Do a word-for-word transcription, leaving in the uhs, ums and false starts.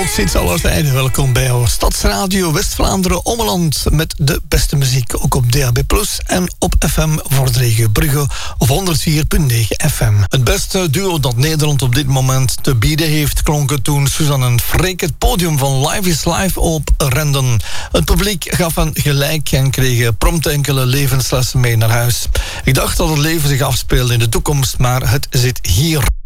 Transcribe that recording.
tot ziens aller tijden. Welkom bij jouw Stadsradio West-Vlaanderen Ommeland met de beste muziek, ook op D A B plus, en op F M voor de regio Brugge op honderd vier komma negen F M. Het beste duo dat Nederland op dit moment te bieden heeft klonken toen Suzanne en Freek het podium van Live is Live oprenden. Het publiek gaf hen gelijk en kreeg prompt enkele levenslessen mee naar huis. Ik dacht dat het leven zich afspeelde in de toekomst, maar het zit hier.